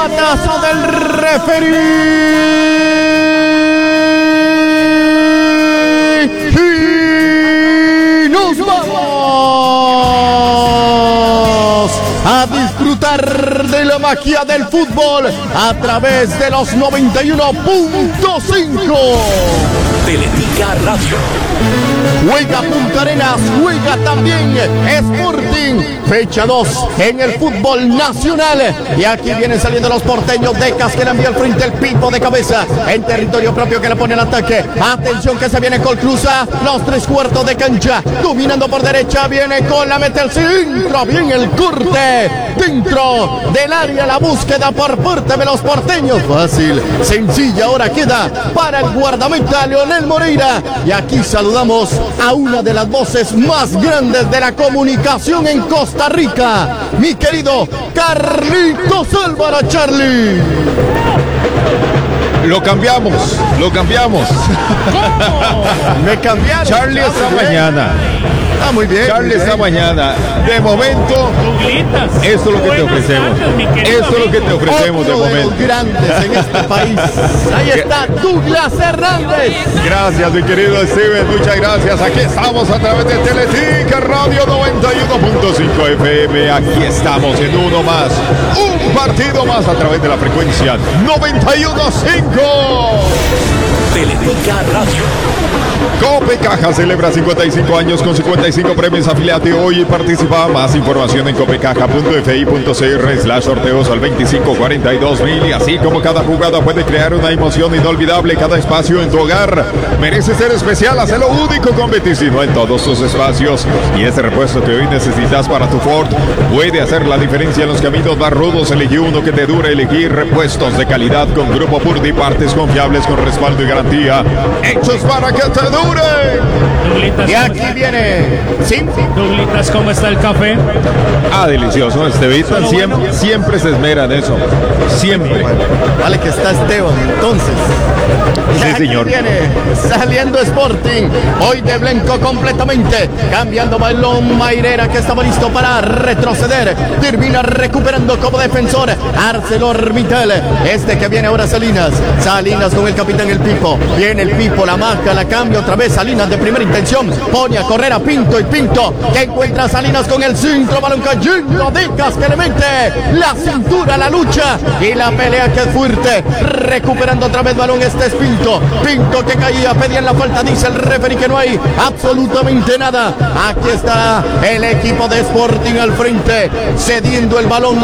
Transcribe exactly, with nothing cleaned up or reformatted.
silbatazo del referee y nos vamos a disfrutar de la magia del fútbol a través de los noventa y uno punto cinco. Teletica Radio. Juega Punta Arenas, juega también Sporting. Fecha dos en el fútbol nacional. Y aquí vienen saliendo los porteños. Decas que le envía al frente el Pipo de cabeza. En territorio propio que le pone el ataque. Atención que se viene Col Cruza. Los tres cuartos de cancha. Dominando por derecha. Viene Col, la mete el centro. Bien el corte. Dentro del área la búsqueda por parte de los porteños. Fácil, sencilla. Ahora queda para el guardameta Leonel Moreira. Y aquí saludamos a una de las voces más grandes de la comunicación en Costa Rica, mi querido Carlitos Álvaro. Charlie. Lo cambiamos, lo cambiamos. Me cambiaron. Charlie esta mañana. Ah, muy bien. Charlie esta mañana. De momento, esto es lo que te ofrecemos. Esto es lo que te ofrecemos de Otro de momento. los grandes en este país. Ahí está Douglas Hernández. Gracias, mi querido Steven. Muchas gracias. Aquí estamos a través de Teletica Radio noventa y uno punto cinco F M. Aquí estamos en uno más. Un partido más a través de la frecuencia noventa y uno punto cinco. Teletica Radio. Copecaja celebra cincuenta y cinco años con cincuenta y cinco premios. Afiliate hoy y participa. Más información en copecaja punto f i punto c r slash sorteos al veinticinco cuarenta y dos mil. Y así como cada jugada puede crear una emoción inolvidable, cada espacio en tu hogar merece ser especial. Hazlo único con Beticino en todos tus espacios. Y este repuesto que hoy necesitas para tu Ford puede hacer la diferencia en los caminos más rudos. Elegí uno que te dure. Elegir repuestos de calidad con Grupo Purdy, partes confiables con respaldo y garantía, hechos para que te dure. Douglitas, Y aquí viene. ¿Sí? Douglitas, ¿cómo está el café? Ah, delicioso. Estevita siempre, siempre se esmera en eso. Siempre. Vale que está Esteban, entonces. Sí, Aquí señor. viene saliendo Sporting. Hoy de blanco completamente. Cambiando balón Mairera, que estaba listo para retroceder. Termina recuperando como defensor ArcelorMittal. Este que viene ahora Salinas. Salinas con el capitán el Pipo. Viene el Pipo, la marca, la cambia otra vez. Salinas de primera intención. Pone a correr a Pinto y Pinto que encuentra a Salinas con el centro. Balón cayendo. Decas que le mete la cintura, la lucha y la pelea que es fuerte. Recuperando otra vez balón. Este es Pinto. Pinto que caía. Pedían la falta. Dice el referee que no hay absolutamente nada. Aquí está el equipo de Sporting al frente. Cediendo el balón.